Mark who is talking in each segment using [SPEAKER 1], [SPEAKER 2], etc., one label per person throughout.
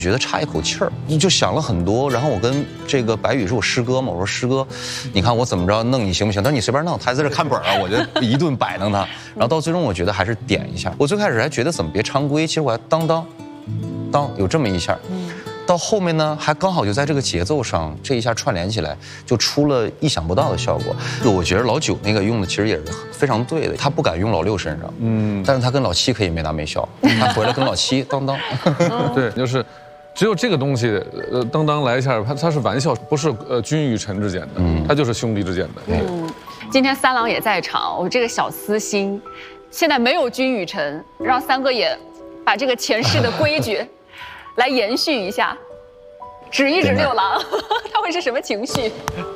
[SPEAKER 1] 觉得差一口气儿，就想了很多。然后我跟这个白宇是我师哥嘛，我说师哥，你看我怎么着弄你行不行？他说你随便弄，他在这看本啊，我就一顿摆弄他。然后到最终我觉得还是点一下。我最开始还觉得怎么别常规，其实我还当有这么一下。到后面呢，还刚好就在这个节奏上，这一下串联起来，就出了意想不到的效果。我觉得老九那个用的其实也是非常对的，他不敢用老六身上，但是他跟老七可以没大没小，他回来跟老七当。
[SPEAKER 2] 对，就是。只有这个东西，当来一下，它是玩笑，不是君与臣之间的，它就是兄弟之间的。
[SPEAKER 3] 今天三郎也在场，我这个小私心，现在没有君与臣，让三哥也把这个前世的规矩来延续一下，指一指六郎，他会是什么情绪？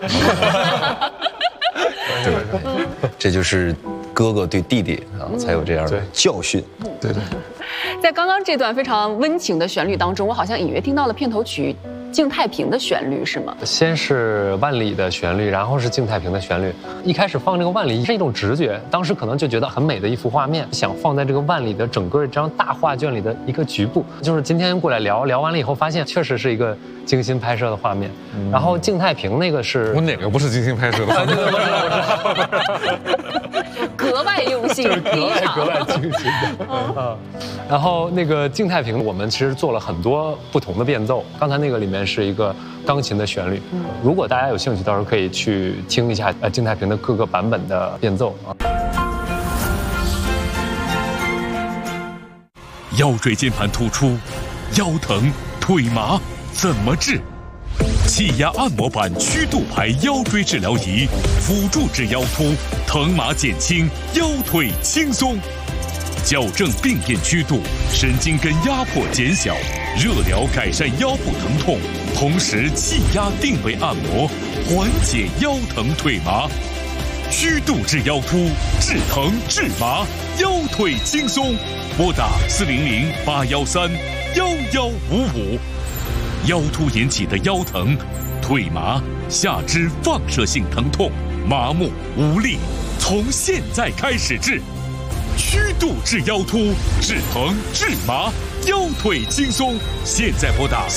[SPEAKER 1] 这就是哥哥对弟弟啊，才有这样的教训。
[SPEAKER 2] 对。
[SPEAKER 3] 在刚刚这段非常温情的旋律当中，我好像隐约听到了片头曲《敬太平》的旋律，是吗？
[SPEAKER 4] 先是万里的旋律，然后是敬太平的旋律。一开始放这个万里是一种直觉，当时可能就觉得很美的一幅画面，想放在这个万里的整个这张大画卷里的一个局部。就是今天过来聊完了以后，发现确实是一个精心拍摄的画面。然后敬太平那个是
[SPEAKER 2] 我哪个不是精心拍摄的？
[SPEAKER 4] 我知道。
[SPEAKER 3] 格外用心，
[SPEAKER 4] 格外精心的。然后那个敬太平，我们其实做了很多不同的变奏。刚才那个里面是一个钢琴的旋律，如果大家有兴趣，到时候可以去听一下敬太平的各个版本的变奏啊。
[SPEAKER 5] 腰椎间盘突出，腰疼腿麻怎么治？气压按摩板曲度排腰椎治疗仪，辅助治腰突，疼麻减轻，腰腿轻松。矫正病变曲度，神经根压迫减小，热疗改善腰部疼痛，同时气压定位按摩，缓解腰疼腿麻。曲度治腰突，治疼治麻，腰腿轻松。拨打400-813-1155。腰突引起的腰疼、腿麻、下肢放射性疼痛、麻木无力，从现在开始治。曲度治腰突，治疼治麻，腰腿轻松。现在拨打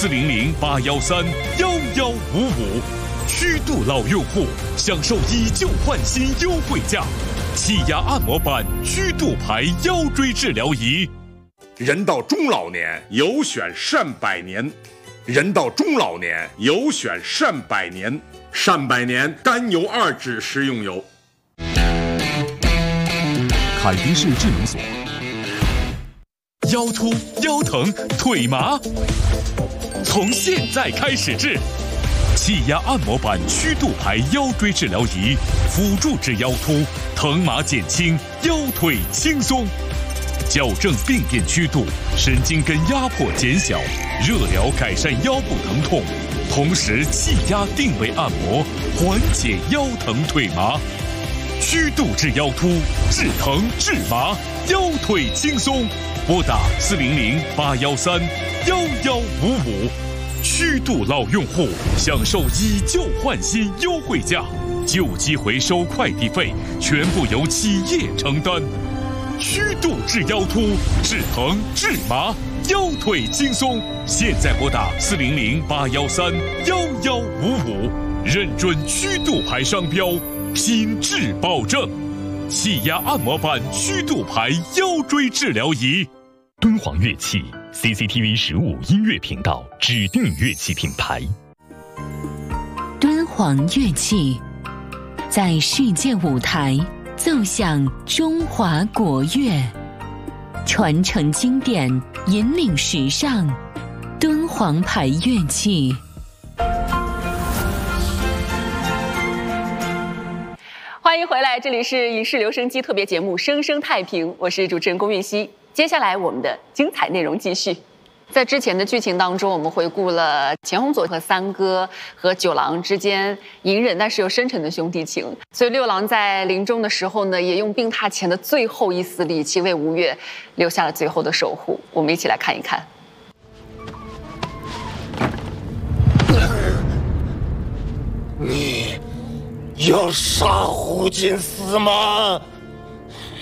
[SPEAKER 5] 400-813-1155。曲度老用户享受以旧换新优惠价，气压按摩板曲度排腰椎治疗仪。
[SPEAKER 6] 人到中老年，有选善百年。人到中老年，有选善百年。善百年甘油2酯食用油。
[SPEAKER 5] 凯迪士智能锁。腰突、腰疼、腿麻，从现在开始治。气压按摩板曲度排腰椎治疗仪，辅助治腰突，疼麻减轻，腰腿轻松。矫正病变曲度，神经根压迫减小，热疗改善腰部疼痛，同时气压定位按摩，缓解腰疼腿麻。曲度治腰突，治疼治麻，腰腿轻松。拨打400-813-1155。曲度老用户享受以旧换新优惠价，旧机回收快递费全部由企业承担。曲度治腰突，治疼治麻，腰腿轻松。现在拨打400-813-1155，认准曲度牌商标，品质保证。气压按摩板曲度牌腰椎治疗仪。敦煌乐器 CCTV 15音乐频道指定乐器品牌。
[SPEAKER 7] 敦煌乐器在世界舞台奏响中华国乐，传承经典，引领时尚。敦煌牌乐器。
[SPEAKER 3] 欢迎回来，这里是影视留声机特别节目《生生太平》，我是主持人龚韵希。接下来我们的精彩内容继续。在之前的剧情当中，我们回顾了钱洪佐和三哥和九郎之间隐忍但是又深沉的兄弟情，所以六郎在临终的时候呢，也用病榻前的最后一丝力气为吴越留下了最后的守护。我们一起来看一看。
[SPEAKER 8] 你要杀胡金丝吗？